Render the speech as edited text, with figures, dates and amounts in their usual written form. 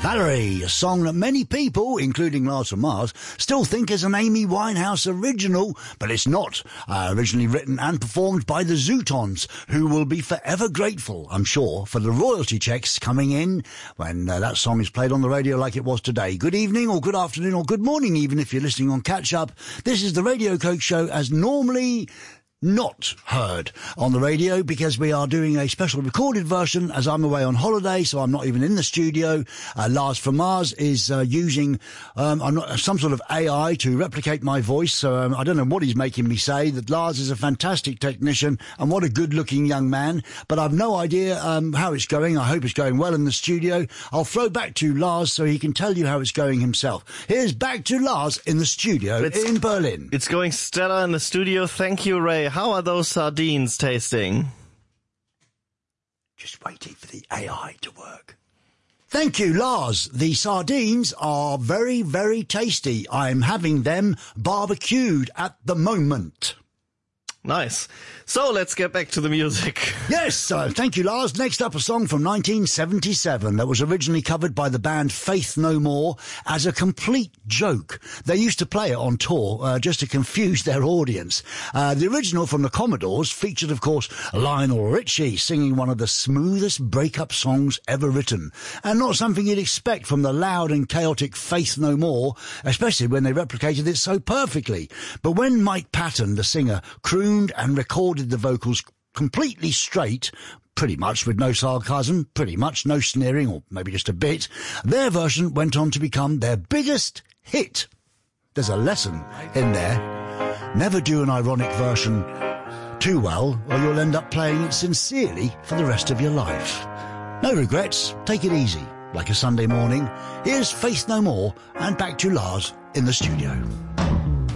Valerie, a song that many people, including Lars from Mars, still think is an Amy Winehouse original, but it's not. Originally written and performed by the Zootons, who will be forever grateful, I'm sure, for the royalty checks coming in when that song is played on the radio like it was today. Good evening, or good afternoon, or good morning, even if you're listening on catch-up. This is the Radio Coke Show as normally not heard on the radio, because we are doing a special recorded version as I'm away on holiday, so I'm not even in the studio. Lars from Mars is using some sort of AI to replicate my voice, so I don't know what he's making me say. That Lars is a fantastic technician and what a good-looking young man, but I've no idea how it's going. I hope it's going well in the studio. I'll throw back to Lars so he can tell you how it's going himself. Here's back to Lars in the studio in Berlin. It's going stellar in the studio. Thank you, Ray. How are those sardines tasting? Just waiting for the AI to work. Thank you, Lars. The sardines are very, very tasty. I'm having them barbecued at the moment. Nice. So let's get back to the music. Yes, thank you, Lars. Next up, a song from 1977 that was originally covered by the band Faith No More as a complete joke. They used to play it on tour just to confuse their audience. The original from the Commodores featured, of course, Lionel Richie singing one of the smoothest breakup songs ever written, and not something you'd expect from the loud and chaotic Faith No More, especially when they replicated it so perfectly. But when Mike Patton, the singer, crooned and recorded the vocals completely straight, pretty much with no sarcasm, pretty much no sneering, or maybe just a bit, their version went on to become their biggest hit. There's a lesson in there. Never do an ironic version too well, or you'll end up playing it sincerely for the rest of your life. No regrets, take it easy, like a Sunday morning. Here's Faith No More, and back to Lars in the studio.